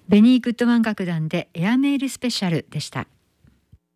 ベニー・グッドマン楽団でエアメールスペシャルでした。